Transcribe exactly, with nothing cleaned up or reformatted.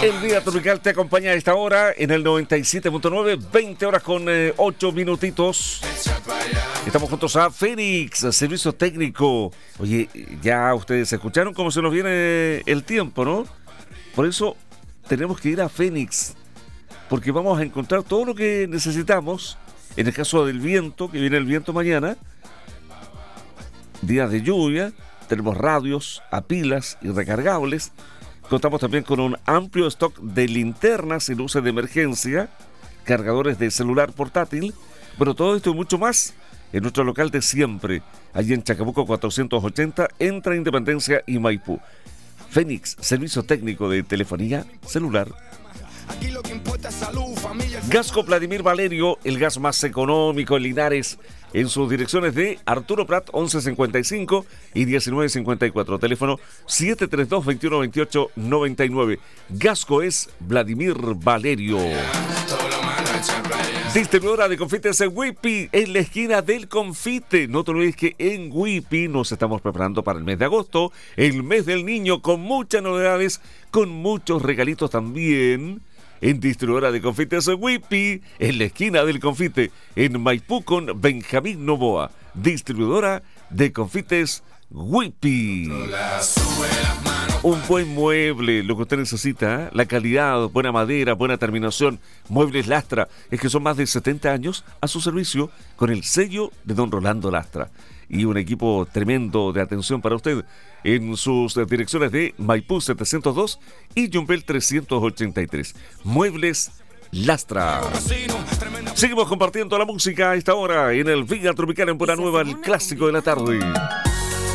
El Día Tropical te acompaña a esta hora en el noventa y siete punto nueve, veinte horas con eh, ocho minutitos. Estamos juntos a Fénix, servicio técnico. Oye, ya ustedes escucharon cómo se nos viene el tiempo, ¿no? Por eso tenemos que ir a Fénix, porque vamos a encontrar todo lo que necesitamos. En el caso del viento, que viene el viento mañana, días de lluvia, tenemos radios a pilas y recargables. Contamos también con un amplio stock de linternas y luces de emergencia, cargadores de celular portátil. Bueno, todo esto y mucho más en nuestro local de siempre, allí en Chacabuco cuatrocientos ochenta, entre Independencia y Maipú. Fénix, servicio técnico de telefonía celular. Gasco Vladimir Valerio, el gas más económico en Linares, en sus direcciones de Arturo Prat once cincuenta y cinco y diecinueve cincuenta y cuatro, teléfono siete tres dos, veintiuno veintiocho noventa y nueve. Gasco es Vladimir Valerio. Distribuidora de confites en Whippy, en la esquina del confite. No te olvides que en Whippy nos estamos preparando para el mes de agosto, el mes del niño, con muchas novedades, con muchos regalitos también. En distribuidora de confites Whippy, en la esquina del confite, en Maipú con Benjamín Novoa. Distribuidora de confites Whippy. Un buen mueble, lo que usted necesita, ¿eh? La calidad, buena madera, buena terminación. Muebles Lastra, es que son más de setenta años a su servicio con el sello de don Rolando Lastra. Y un equipo tremendo de atención para usted en sus direcciones de Maipú setecientos dos y Yumbel trescientos ochenta y tres. Muebles Lastra. Seguimos compartiendo la música a esta hora en el Villa Tropical en Buena Nueva, el clásico de la tarde.